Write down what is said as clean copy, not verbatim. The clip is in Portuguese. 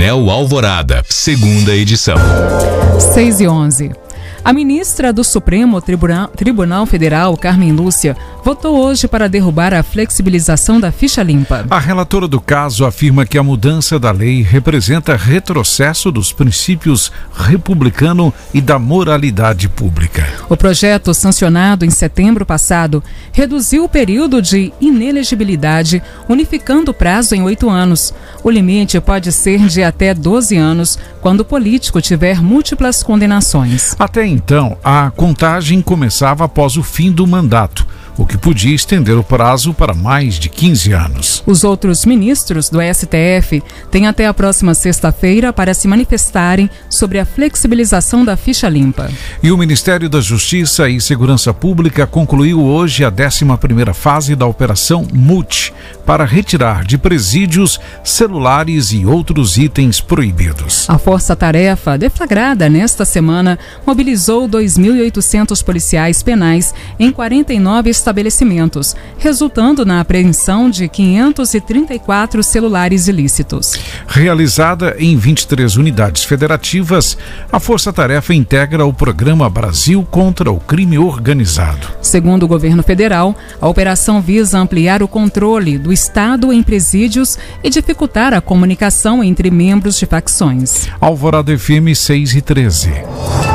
Painel Alvorada, segunda edição. 6:11. A ministra do Supremo Tribunal Federal, Carmen Lúcia, votou hoje para derrubar a flexibilização da ficha limpa. A relatora do caso afirma que a mudança da lei representa retrocesso dos princípios republicano e da moralidade pública. O projeto, sancionado em setembro passado, reduziu o período de inelegibilidade, unificando o prazo em 8 anos. O limite pode ser de até 12 anos, quando o político tiver múltiplas condenações. Até então, a contagem começava após o fim do mandato, o que podia estender o prazo para mais de 15 anos. Os outros ministros do STF têm até a próxima sexta-feira para se manifestarem sobre a flexibilização da ficha limpa. E o Ministério da Justiça e Segurança Pública concluiu hoje a 11ª fase da Operação MUT, para retirar de presídios celulares e outros itens proibidos. A força-tarefa, deflagrada nesta semana, mobilizou 2.800 policiais penais em 49 estabelecimentos, resultando na apreensão de 534 celulares ilícitos. Realizada em 23 unidades federativas, a força-tarefa integra o Programa Brasil contra o Crime Organizado. Segundo o governo federal, a operação visa ampliar o controle do Estado em presídios e dificultar a comunicação entre membros de facções. Alvorada FM 6:13.